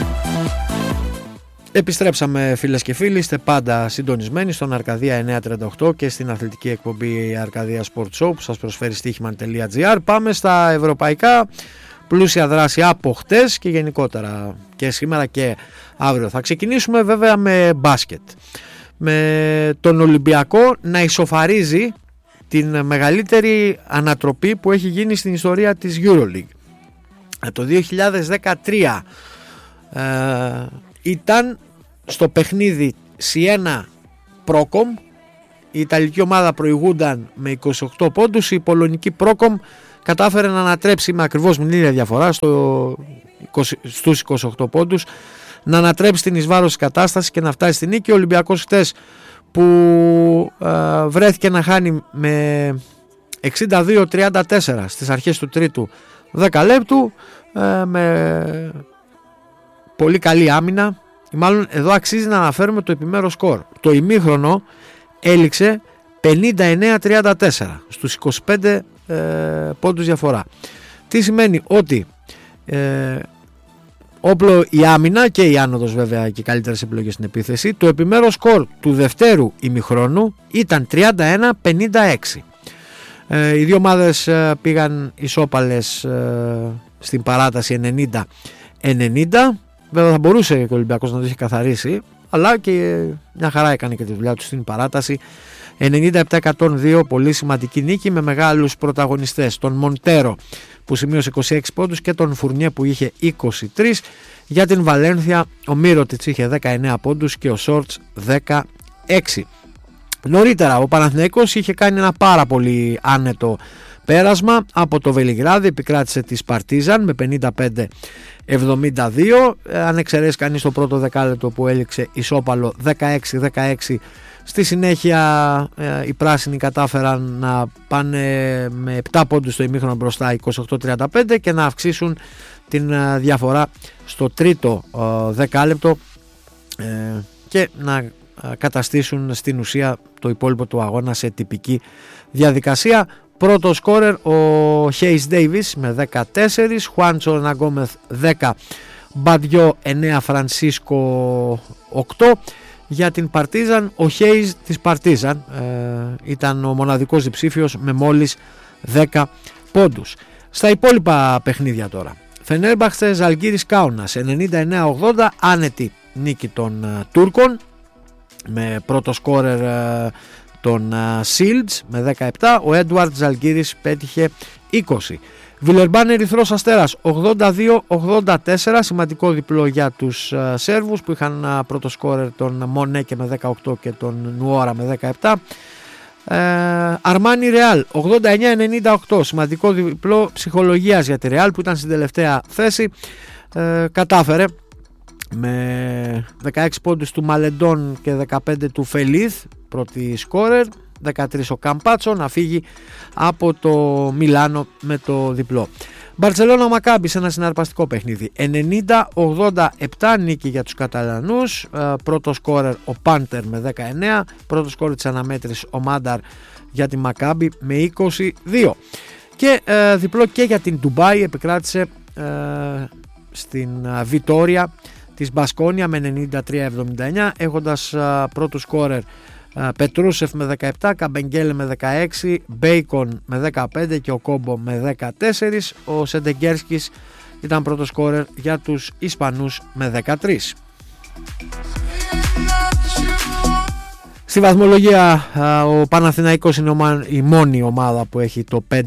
Επιστρέψαμε φίλες και φίλοι, είστε πάντα συντονισμένοι στον Αρκαδία 938 και στην αθλητική εκπομπή Αρκαδία Sport Show που σας προσφέρει στοίχημαν.gr. Πάμε στα ευρωπαϊκά, πλούσια δράση από χτες και γενικότερα και σήμερα και αύριο. Θα ξεκινήσουμε βέβαια με μπάσκετ, με τον Ολυμπιακό να ισοφαρίζει την μεγαλύτερη ανατροπή που έχει γίνει στην ιστορία της EuroLeague. Το 2013 ήταν στο παιχνίδι Siena Procom, η Ιταλική ομάδα προηγούνταν με 28 πόντους, η Πολωνική Procom κατάφερε να ανατρέψει με ακριβώς την ίδια διαφορά στους 28 πόντους, να ανατρέψει την εις βάρος της κατάστασης και να φτάσει στην νίκη. Ο Ολυμπιακός χτες που βρέθηκε να χάνει με 62-34 στις αρχές του τρίτου 10 λεπτού, με πολύ καλή άμυνα, μάλλον εδώ αξίζει να αναφέρουμε το επιμέρους σκορ. Το ημίχρονο έληξε 59-34 στους 25 πόντους διαφορά. Τι σημαίνει? Ότι όπλο η άμυνα και η άνοδος βέβαια και οι καλύτερες επιλογές στην επίθεση. Το επιμέρους σκορ του δευτέρου ημιχρόνου ήταν 31-56. Οι δύο ομάδες πήγαν ισόπαλες στην παράταση 90-90. Βέβαια θα μπορούσε και ο Ολυμπιακός να το είχε καθαρίσει, αλλά και μια χαρά έκανε και τη δουλειά του στην παράταση. 97-102, πολύ σημαντική νίκη με μεγάλους πρωταγωνιστές, τον Μοντέρο που σημείωσε 26 πόντους και τον Φουρνιέ που είχε 23. Για την Βαλένθια ο Μύρωτιτς είχε 19 πόντους και ο Σόρτς 16. Νωρίτερα ο Παναθηναϊκός είχε κάνει ένα πάρα πολύ άνετο πέρασμα από το Βελιγράδι, επικράτησε τη Παρτίζαν με 55-72, αν εξαιρέσει κανείς το πρώτο δεκάλεπτο που έληξε ισόπαλο 16-16. Στη συνέχεια οι πράσινοι κατάφεραν να πάνε με 7 πόντους στο ημίχρονο μπροστά 28-35 και να αυξήσουν την διαφορά στο τρίτο δεκάλεπτο και να καταστήσουν στην ουσία το υπόλοιπο του αγώνα σε τυπική διαδικασία. Πρώτο σκόρερ ο Χέις Ντέιβις με 14, Χουάντσο Ναγκόμεθ 10, Μπαντιό 9, Φρανσίσκο 8. Για την Παρτίζαν, ο Χέις της Παρτίζαν ήταν ο μοναδικός διψήφιος με μόλις 10 πόντους. Στα υπόλοιπα παιχνίδια τώρα, Φενέρμπαχτσε Ζαλγκίρις Κάουνας 99-80, άνετη νίκη των Τούρκων με πρώτο σκόρερ τον Σίλτς με 17, ο Έντουαρτ Ζαλγκίρις πέτυχε 20. Βιλερμπάν Ερυθρός Αστέρας 82-84, σημαντικό διπλό για τους Σέρβους που είχαν πρώτο σκόρερ τον Μονέκε με 18 και τον Νουόρα με 17. Αρμάνι Ρεάλ 89-98, σημαντικό διπλό ψυχολογίας για τη Ρεάλ που ήταν στην τελευταία θέση, κατάφερε με 16 πόντους του Μαλεντών και 15 του Φελίθ πρώτη σκόρερ, 13 ο Καμπάτσο να φύγει από το Μιλάνο με το διπλό. Μπαρτσελόνα Μακάμπι σε ένα συναρπαστικό παιχνίδι 90-87, νίκη για τους Καταλανούς, πρώτο σκόρερ ο Πάντερ με 19, πρώτο σκόρερ της αναμέτρησης ο Μάνταρ για τη Μακάμπι με 22 και διπλό και για την Ντουμπάι, επικράτησε στην Βιτόρια της Μπασκόνια με 93-79 έχοντας πρώτο σκόρερ Πετρούσεφ με 17, Καμπεγγέλε με 16, Μπέικον με 15 και ο Κόμπο με 14. Ο Σεντεγκέρσκης ήταν πρώτο σκόρερ για τους Ισπανούς με 13. Στη βαθμολογία ο Παναθηναϊκός είναι η μόνη ομάδα που έχει το 5-0,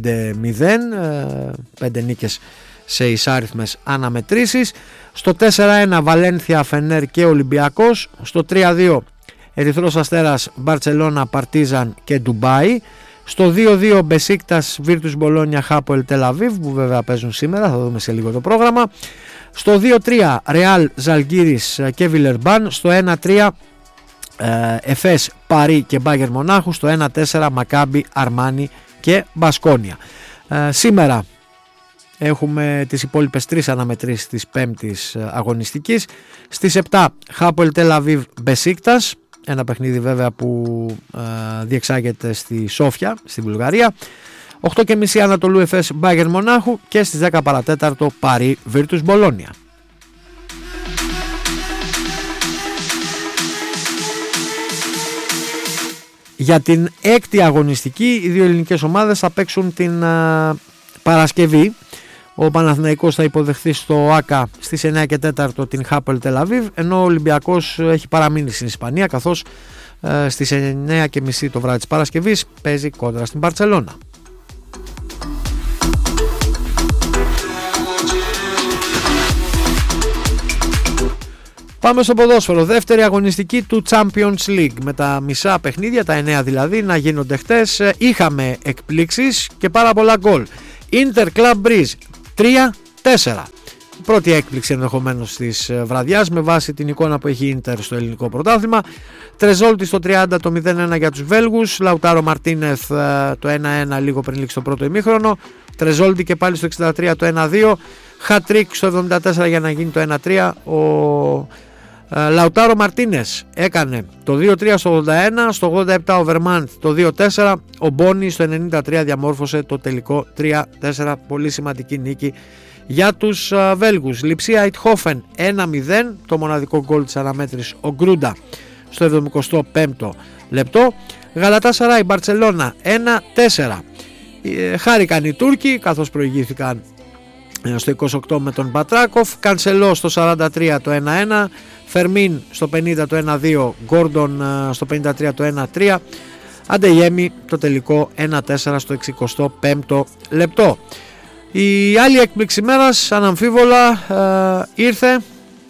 5 νίκες σε ισάριθμες αναμετρήσεις. Στο 4-1 Βαλένθια, Φενέρ και Ολυμπιακός. Στο 3-2 Ερυθρός Αστέρας, Μπαρτσελώνα, Παρτίζαν και Ντουμπάι. Στο 2-2 Μπεσίκτας, Βίρτους Μπολόνια, Χάπολ Τελαβίβ που βέβαια παίζουν σήμερα, θα δούμε σε λίγο το πρόγραμμα. Στο 2-3 Ρεάλ, Ζαλγκίρις και Βιλερμπάν. Στο 1-3 Εφές, Παρί και Μπάγερ Μονάχου. Στο 1-4 Μακάμπι, Αρμάνι και Μπασκόνια. Σήμερα έχουμε τις υπόλοιπες 3 αναμετρήσεις της 5ης αγωνιστικής. Στις 7 Χάπολ Τελαβίβ Μπεσίκτας, ένα παιχνίδι βέβαια που διεξάγεται στη Σόφια στη Βουλγαρία. 8.30 Ανατολού Εφές Μπάγερ Μονάχου και στις 10 παρατέταρτο Παρί Βίρτους Μπολόνια. Για την έκτη αγωνιστική οι δύο ελληνικές ομάδες θα παίξουν την Παρασκευή. Ο Παναθηναϊκός θα υποδεχθεί στο ΆΚΑ στις 9 και 4 την Χάπελ Τελαβίβ, ενώ ο Ολυμπιακός έχει παραμείνει στην Ισπανία, καθώς στις 9:30 το βράδυ της Παρασκευής παίζει κόντρα στην Μπαρτσελώνα. Πάμε στο ποδόσφαιρο, δεύτερη αγωνιστική του Champions League, με τα μισά παιχνίδια, τα 9 δηλαδή, να γίνονται χτες. Είχαμε εκπλήξεις και πάρα πολλά γκολ. Inter Club Brugge 3-4. Πρώτη έκπληξη ενδεχομένως της βραδιάς, με βάση την εικόνα που έχει η Inter στο ελληνικό πρωτάθλημα. Τρεζόλτη στο 30 το 0-1 για τους Βέλγους. Λαουτάρο Μαρτίνεθ το 1-1 λίγο πριν λήξει το πρώτο ημίχρονο. Τρεζόλτη και πάλι στο 63 το 1-2. Χατρίκ στο 74 για να γίνει το 1-3. Ο Λαουτάρο Μαρτίνες έκανε το 2-3 στο 81, στο 87 ο Βερμάντ το 2-4, ο Μπόνι στο 93 διαμόρφωσε το τελικό 3-4, πολύ σημαντική νίκη για τους Βέλγους. Λειψία Αιτχόφεν 1-0, το μοναδικό γκολ της αναμέτρησης ο Γκρούντα στο 75ο λεπτό. Γαλατάσαράι Μπαρτσελώνα 1-4, χάρηκαν οι Τούρκοι καθώς προηγήθηκαν στο 28 με τον Μπατράκοφ. Κανσελό στο 43 το 1-1, Φερμίν στο 50 το 1-2, Γκόρντον στο 53 το 1-3, Αντεγέμι το τελικό 1-4 στο 65ο λεπτό. Η άλλη έκπληξη μέρας αναμφίβολα ήρθε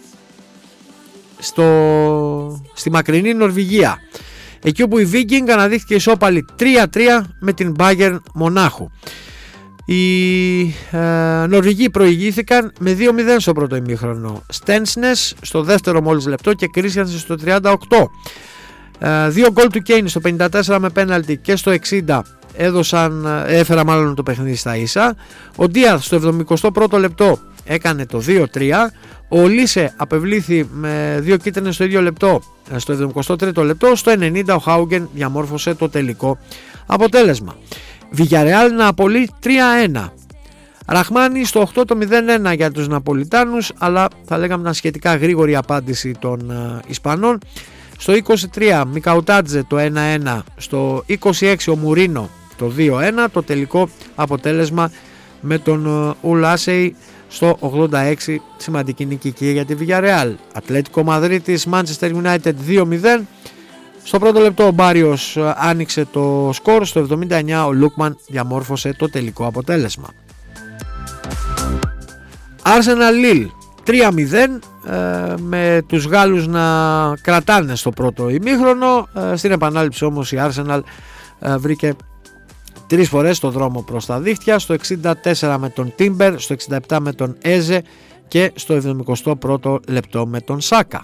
στη μακρινή Νορβηγία, εκεί όπου η Viking αναδείχθηκε ισόπαλη 3-3 με την Bayern Μονάχου. Οι Νορβηγοί προηγήθηκαν με 2-0 στο πρώτο ημίχρονο. Στένσνες στο δεύτερο μόλις λεπτό και Κρίστιανσεν στο 38. Δύο γκολ του Κέιν στο 54 με πέναλτι και στο 60 έφερα μάλλον το παιχνίδι στα ίσα. Ο Ντίαθ στο 71ο λεπτό έκανε το 2-3. Ο Λίσε απευλήθη με δύο κίτρινες στο ίδιο λεπτό στο 73ο λεπτό. Στο 90 ο Χάουγκεν διαμόρφωσε το τελικό αποτέλεσμα. Βιγιαρεάλ Ναπολί 3-1. Ραχμάνι στο 8 το 0-1 για τους Ναπολιτάνους, αλλά θα λέγαμε μια σχετικά γρήγορη απάντηση των Ισπανών. Στο 23 Μικαουτάτζε το 1-1, στο 26 ο Μουρίνο το 2-1, το τελικό αποτέλεσμα με τον Ουλάσεϊ στο 86, σημαντική νίκη και για τη Βιγιαρεάλ. Ατλέτικο Μαδρίτης Manchester United 2-0. Στο πρώτο λεπτό ο Μπάριος άνοιξε το σκορ, στο 79 ο Λούκμαν διαμόρφωσε το τελικό αποτέλεσμα. Arsenal Lille 3-0, με τους Γάλλους να κρατάνε στο πρώτο ημίχρονο. Στην επανάληψη όμως η Arsenal βρήκε τρεις φορές το δρόμο προς τα δίχτυα, στο 64 με τον Timber, στο 67 με τον Έζε και στο 71ο λεπτό με τον Σάκα.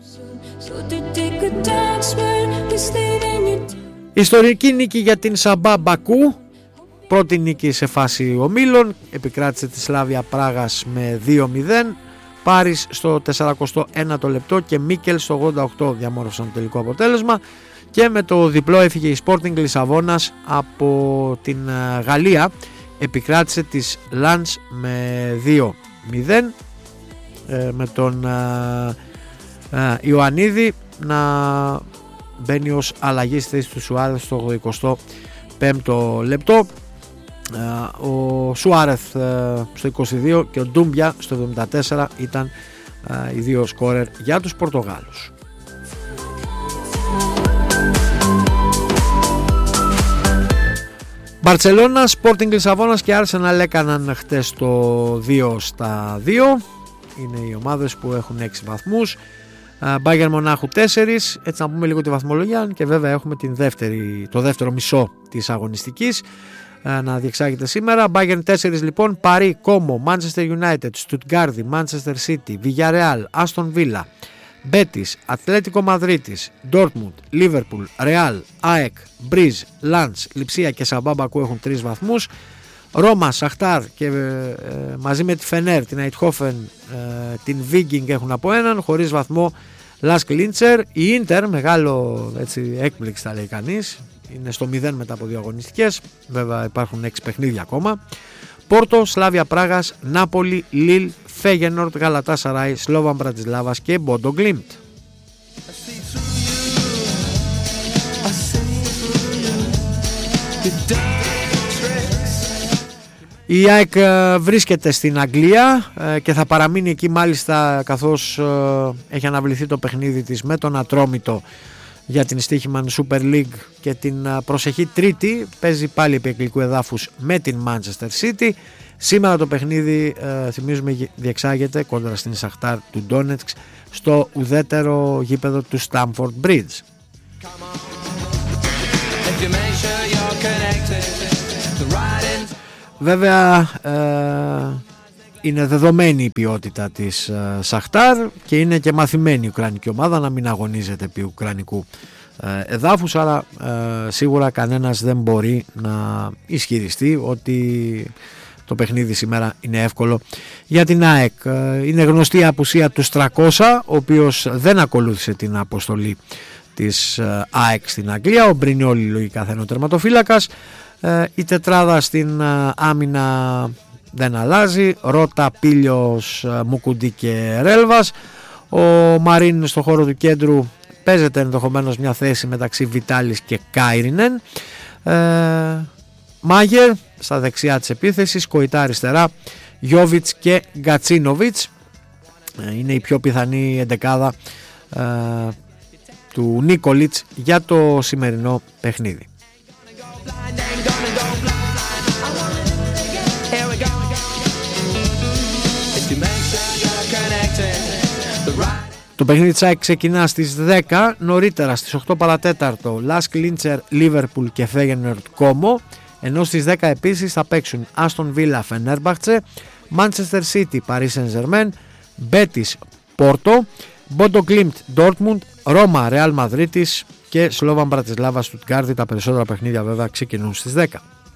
Ιστορική νίκη για την Σαμπά Μπακού, πρώτη νίκη σε φάση ομίλων, επικράτησε τη Σλάβια Πράγας με 2-0. Πάρις στο 41ο λεπτό και Μίκελ στο 88 διαμόρφωσαν το τελικό αποτέλεσμα, και με το διπλό έφυγε η Sporting Λισαβόνας από την Γαλλία, επικράτησε της Λαντς με 2-0, με τον Ιωαννίδη να μπαίνει ως αλλαγή στη θέση του Σουάρεθ στο 85ο λεπτό. Ο Σουάρεθ στο 22 και ο Ντούμπια στο 74 ήταν οι δύο σκόρερ για τους Πορτογάλους. Μπαρτσελώνα, Sporting Λισαβόνας και Arsenal έκαναν χτες το 2-2. Είναι οι ομάδες που έχουν 6 βαθμούς. Bayern Μονάχου 4, έτσι να πούμε λίγο τη βαθμολογία, και βέβαια έχουμε το δεύτερο μισό της αγωνιστικής να διεξάγεται σήμερα. Bayern 4 λοιπόν, Παρί, Κόμο, Manchester United, Στουτγκάρδη, Manchester City, Villarreal, Aston Villa, Betis, Ατλέτικο Μαδρίτης, Dortmund, Liverpool, Real, ΑΕΚ, Μπριζ, Λαντς, Λειψία και Σαμπά Μπακού έχουν 3 βαθμούς. Ρώμα, Σαχτάρ και μαζί με τη Φενέρ, την Αιτχόφεν, την Viking έχουν από έναν, χωρίς βαθμό Λάσκ Λίντσερ. Η Ίντερ, μεγάλο έτσι, έκπληξη θα λέει κανείς, είναι στο 0 μετά από 2 αγωνιστικές, βέβαια υπάρχουν 6 παιχνίδια ακόμα. Πόρτο, Σλάβια Πράγας, Νάπολη, Λιλ, Φέγενορτ, Γαλατάσαράι, Σλόβαν Μπρατισλάβας και Μπόντο Γκλίμπτ. Η ΑΕΚ βρίσκεται στην Αγγλία και θα παραμείνει εκεί μάλιστα καθώς έχει αναβληθεί το παιχνίδι της με τον Ατρόμητο για την Στοίχημαν Super League και την προσεχή Τρίτη παίζει πάλι επί αγγλικού εδάφους με την Manchester City. Σήμερα το παιχνίδι θυμίζουμε διεξάγεται κόντρα στην Σαχτάρ του Ντόνετσκ στο ουδέτερο γήπεδο του Stamford Bridge. Βέβαια είναι δεδομένη η ποιότητα της Σαχτάρ και είναι και μαθημένη η ουκρανική ομάδα να μην αγωνίζεται επί ουκρανικού εδάφους, αλλά σίγουρα κανένας δεν μπορεί να ισχυριστεί ότι το παιχνίδι σήμερα είναι εύκολο για την ΑΕΚ. Είναι γνωστή η απουσία του Στρακόσα, ο οποίος δεν ακολούθησε την αποστολή της ΑΕΚ στην Αγγλία. Ο Μπρινιόλι λογικά θα είναι ο τερματοφύλακας. Η τετράδα στην άμυνα δεν αλλάζει. Ρώτα, Πίλιος, Μουκουντή και Ρέλβας. Ο Μαρίν στο χώρο του κέντρου παίζεται ενδεχομένως μια θέση μεταξύ Βιτάλης και Κάιρινεν. Μάγερ στα δεξιά της επίθεσης, Κοϊτά αριστερά, Γιόβιτς και Γκατσίνοβιτς. Είναι η πιο πιθανή εντεκάδα του Νίκολιτς για το σημερινό παιχνίδι. Το παιχνίδι της ΑΕΚ ξεκινά στις 10, νωρίτερα στις 8 παρατέταρτο Λάσκ Λίντσερ, Λίβερπουλ και Φέγενορντ Κόμο, ενώ στις 10 επίσης θα παίξουν Άστον Βίλα Φενέρμπαχτσε, Manchester City Paris Saint-Germain, Μπέτις Πόρτο, Μπόντο Γκλίμπτ Ντόρτμουντ, Ρώμα Ρεάλ Μαδρίτης και Σλόβαν Μπρατισλάβα Στουτγκάρδη. Τα περισσότερα παιχνίδια βέβαια ξεκινούν στις 10.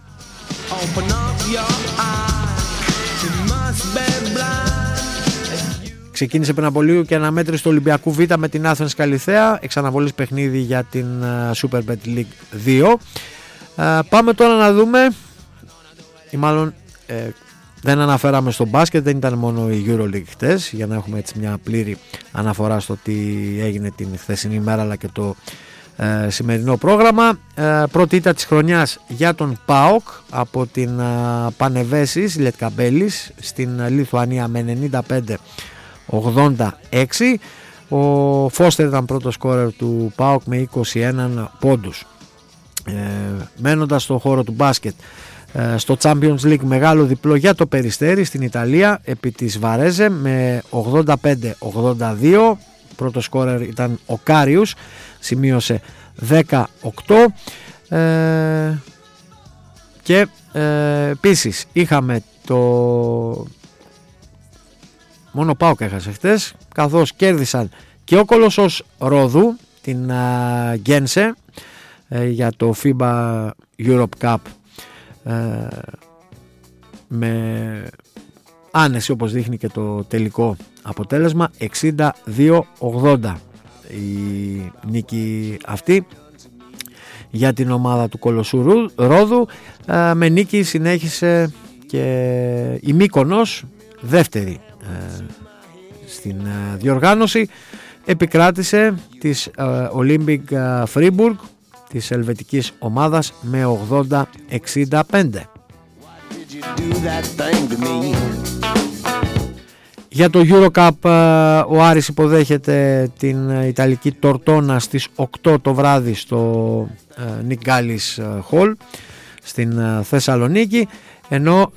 Ξεκίνησε πριν από λίγο και αναμέτρηση του Ολυμπιακού Β με την Athens Καλιθέα, εξαναβολής παιχνίδι για την Superbet League 2. Πάμε τώρα να δούμε, ή μάλλον δεν αναφέραμε στο μπάσκετ, δεν ήταν μόνο η EuroLeague χτες, για να έχουμε έτσι μια πλήρη αναφορά στο τι έγινε την χθεσινή μέρα αλλά και το σημερινό πρόγραμμα. Πρώτη ήττα της χρονιάς για τον ΠΑΟΚ από την Πανεβέσης Λετκαμπέλης στην Λιθουανία με 95-86. Ο Φώστερ ήταν πρώτο σκόρερ του ΠΑΟΚ με 21 πόντους. Μένοντας στο χώρο του μπάσκετ, στο Champions League μεγάλο διπλό για το Περιστέρι στην Ιταλία επί της Βαρέζε με 85-82. Πρώτο σκόρερ ήταν ο Κάριους, σημείωσε 18. Και επίσης είχαμε το... μόνο ΠΑΟΚ έχασε χτες, καθώς κέρδισαν και ο Κολοσσός Ρόδου την Γκένσε για το FIBA Europe Cup με άνεση, όπως δείχνει και το τελικό αποτέλεσμα, 62-80 η νίκη αυτή για την ομάδα του Κολοσσού Ρόδου. Με νίκη συνέχισε και η Μύκονος, δεύτερη στην διοργάνωση, επικράτησε της Olympic Freiburg της ελβετικής ομάδας με 80-65. Για το EuroCup ο Άρης υποδέχεται την Ιταλική Τορτόνα στις 8 το βράδυ στο Nick Gallis Hall στην Θεσσαλονίκη, ενώ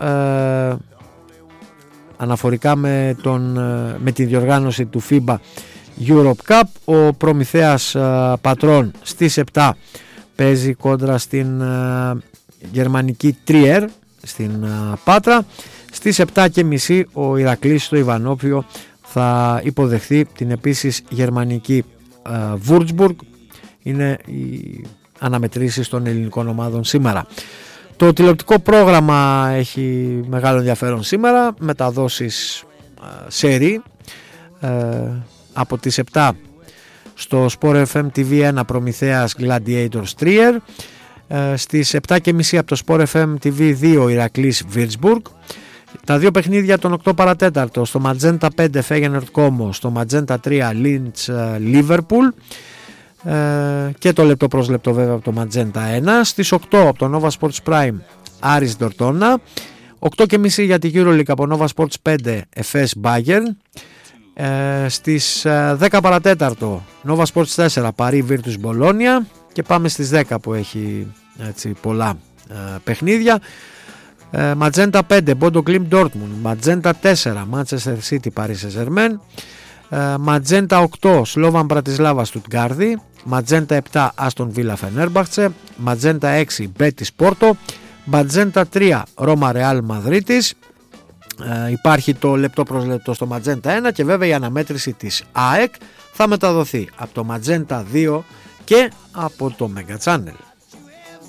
αναφορικά με τη διοργάνωση του FIBA Europe Cup, ο Προμηθέας Πατρών στις 7 παίζει κόντρα στην γερμανική Trier στην Πάτρα. Στις 7.30 ο Ηρακλής στο Ιβανόπιο θα υποδεχθεί την επίσης γερμανική Würzburg. Είναι οι αναμετρήσεις των ελληνικών ομάδων σήμερα. Το τηλεοπτικό πρόγραμμα έχει μεγάλο ενδιαφέρον σήμερα, μεταδόσεις σερί από τις 7 στο Sport FM TV 1 Προμηθέας Gladiators Trier, στις 7.30 από το Sport FM TV 2 Ηρακλής Würzburg. Τα δύο παιχνίδια των 8 παρατέταρτο στο Magenta 5 Feyenoord Como, στο Magenta 3 Linz Liverpool. και το λεπτό προς λεπτό βέβαια από το Magenta 1. Στις 8 από το Nova Sports Prime Άρης Ντορτώνα. 8.30 για τη EuroLeague από Nova Sports 5 Efes Bayern. Στις 10 παρατέταρτο Nova Sports 4 Paris Virtus Bologna. Και πάμε στις 10 που έχει έτσι πολλά παιχνίδια. Magenta 5 Bodo Glimt Dortmund. Magenta 4 Manchester City Paris Saint-Germain. Magenta 8 Slovan Bratislava Stuttgart. Magenta 7 Aston Villa Fenerbahce. Magenta 6 Betis Porto. Magenta 3 Roma Real Madridis. Υπάρχει το λεπτό προς λεπτό στο Magenta 1 και βέβαια η αναμέτρηση της ΑΕΚ θα μεταδοθεί από το Magenta 2 και από το Mega Channel.